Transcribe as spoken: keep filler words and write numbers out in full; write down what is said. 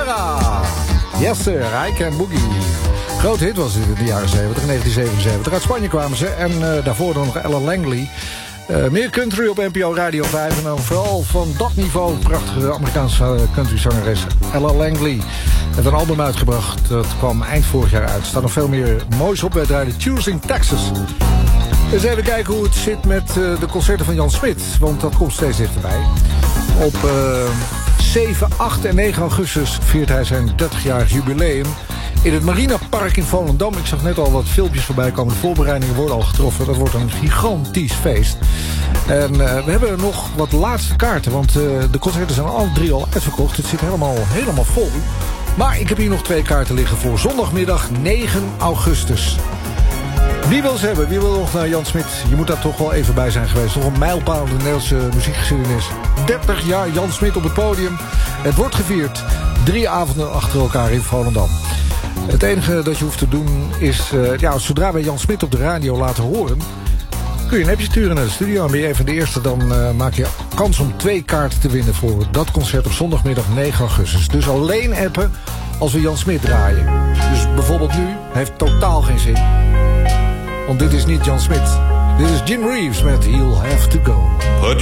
Ventura. Yes sir, I Can Boogie. Groot hit was dit in de jaren zeventig, negentien zevenenzeventig. Uit Spanje kwamen ze en uh, daarvoor dan nog Ella Langley. Uh, meer country op N P O Radio vijf. En dan vooral van dat niveau prachtige Amerikaanse uh, countryzangeres Ella Langley. Heeft een album uitgebracht, dat kwam eind vorig jaar uit. Er staat nog veel meer moois op. Wij draaien Choosing Texas. Eens even kijken hoe het zit met uh, de concerten van Jan Smit. Want dat komt steeds dichterbij. Op uh, zeven, acht en negen augustus viert hij zijn dertigjarig jubileum in het Marinapark in Volendam. Ik zag net al wat filmpjes voorbij komen. De voorbereidingen worden al getroffen. Dat wordt een gigantisch feest. En uh, we hebben nog wat laatste kaarten. Want uh, de concerten zijn alle drie al uitverkocht. Het zit helemaal, helemaal vol. Maar ik heb hier nog twee kaarten liggen voor zondagmiddag negen augustus. Wie wil ze hebben? Wie wil nog naar Jan Smit? Je moet daar toch wel even bij zijn geweest. Toch een mijlpaal in de Nederlandse muziekgeschiedenis. dertig jaar Jan Smit op het podium. Het wordt gevierd. Drie avonden achter elkaar in Volendam. Het enige dat je hoeft te doen is... Uh, ja, zodra wij Jan Smit op de radio laten horen... kun je een appje sturen naar de studio. En ben je een van de eerste, dan uh, maak je kans om twee kaarten te winnen... voor dat concert op zondagmiddag negen augustus. Dus alleen appen als we Jan Smit draaien. Dus bijvoorbeeld nu heeft totaal geen zin. Want dit is niet Jan Smit. Dit is Jim Reeves met He'll Have To Go.